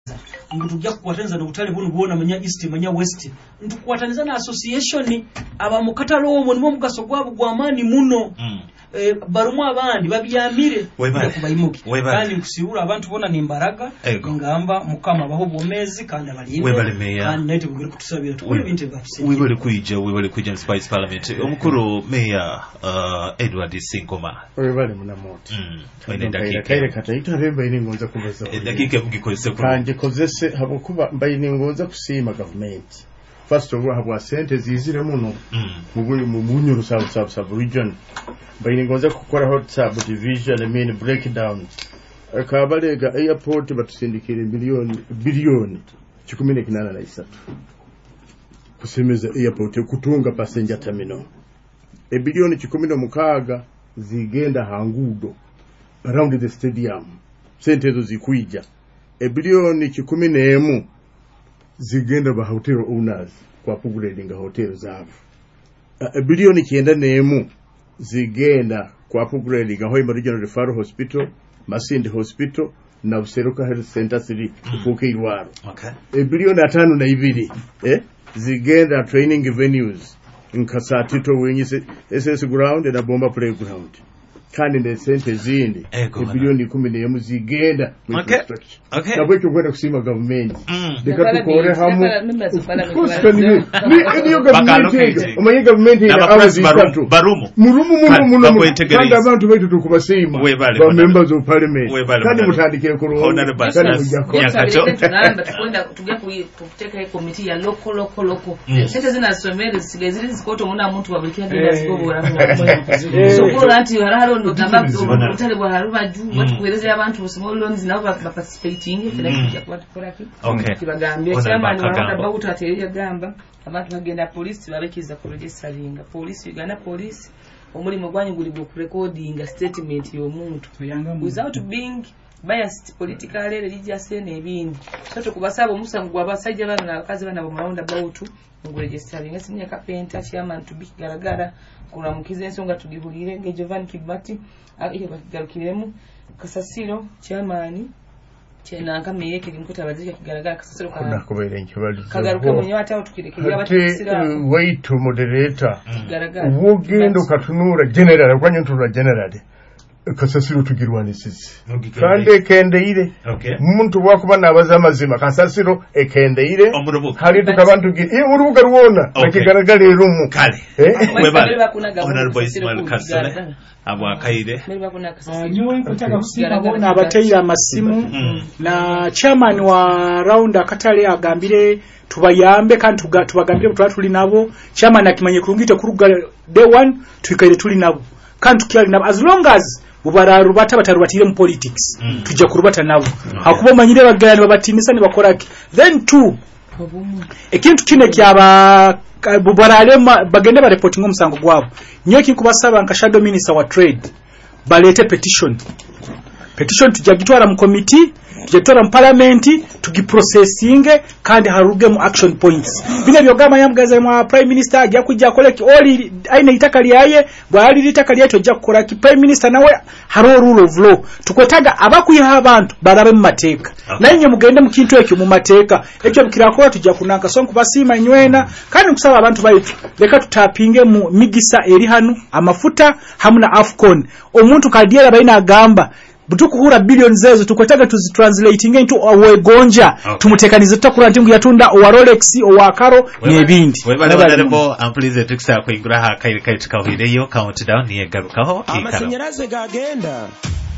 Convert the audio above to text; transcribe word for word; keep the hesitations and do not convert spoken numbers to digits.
ngutujja kukwataniza n'obutale buno bwona manya east manya west ntukwataniza na association aba mukatalo omwo nimwo mugaso gwabo gw'amaani muno mm. eh, barumu abandi babyamire kubayimuki kandi kusiura abantu bona nimbaraga ngamba mukama baho bomezi kandi abalibe kandi nete bugire kutusabira tukole binte bafise wibale kuija wibale kuija Spice Parliament omukuru Mayor uh, Edward Sinkoma wibale munamoto mm. wene dakika kaire kataita remba ini ngonza kubaza dakika mugikolese ko kanje kozese habo kuba mbayini ngonza kusima government first of all habwa sente zizire muno mubuye mu munyuru sub sub sub region bayini ngoza kukora hot sub division I mean breakdown akabalega airport batusindikire milioni bilioni kikumi na kinana na isatu kusemeza airport kutunga passenger terminal e bilioni kikumi na mukaga zigenda hangudo around the stadium sente zo zikuija e bilioni kikumi na emu zigenda ba hotel owners kwa upgrading hotel zabo a bilioni kienda nemu zigenda kwa upgrading Hoima Regional Referral Hospital, Masindi Hospital na Buseruka Health Center three kuke Irwaro. Okay. A bilioni atano na ibiri eh zigenda training venues nkasatito wenye S S ground na bomba playground. Kandi ne sente zindi e bilioni kumi na emu zigenda okay okay nabwo cyo kwenda kusima government deka tukore hamu kusani ni niyo government umanyi government ina abazi batatu barumu murumu murumu murumu kandi abantu baitu tukubasima ba members of parliament kandi mutandike ku honorable basas yakacho tunamba tukwenda tujja kuteka committee ya local local local sente zina somere zigeziri zikoto muna muntu wabikia bila zigobora so ko anti hararo ndo gamba utale bwa haruba juu watu kueleza abantu small loans nabo ba participating kila kitu kwa koraki okay kibagambye chama ni wanda bauta ateria gamba abantu bagenda police babekiza ku registeringa police Uganda police omulimo gwanyu guli ku recording statement yo muntu without being biased politically religious nebindi so tukubasaba omusango gw'abasajja bana nabakazi bana bomawunda bautu ngo registeringa sinya kapenta chairman to be garagara kuna mukize ensonga tugibulire nge Jovan Kibati akiye bakigarukiremu Kasasiro chairman chena nkameye kilimkuta bazika kigaragara Kasasiro kana kubere nkibali kagaruka munyo ataho tukirekera abatisira wait moderator garagara wogendo katunura general kwanyu ntula general Kasasiro tugirwanisize kandi ekendeire okay umuntu wakuba nabaza amazima Kasasiro ekendeire hari tukabantu gi e urubuga ruona bakigaragara erumu kale webale honorable Ismail Kasole abwa kaide nyo nkutaka kusima bona abateira amasimu na chairman wa round akatale agambire tubayambe kandi tubagambire tutuli nabo chairman akimanye kurungite kuruga day one twikaire tuli nabo kandi tukiyali nabo as long as ubararu bata batarubatire mu politics mm. tujja kurubata nabo okay. Hakuba manyire bagani babatimisa ni bakoraki then two ekintu kine kyaba bubarale bagende ba reporting omusango gwabo nyoki kubasaba nka shadow minister wa trade balete petition petition tujja gitwara mu committee tujya mu parliament tugiprocessing kandi haruge mu action points bine byogama yamgaze mu prime minister ajya kujya koleki oli aina itakali yaye bwali litakali yato jya kukora ki prime minister nawe haro rule of law tukwetaga abakuyiha abantu barabe mu mateka okay. Nanye mugende mu kintu ekyo mu mateka ekyo bikirako tujja kunanka sonku basima nywena kandi kusaba abantu bayitu leka tutapinge mu migisa eri hanu amafuta hamuna Afcon omuntu kadiera baina agamba butukuhura billion zezo tukwetaga tuzitranslating into awegonja okay. Tumutekanize tutakura ntingu yatunda owa Rolex owa Karo nebindi webale wadalebo amplize tukisa kuingura ha kairi kairi tukawhideyo countdown niye garukaho amasanyaraze gagenda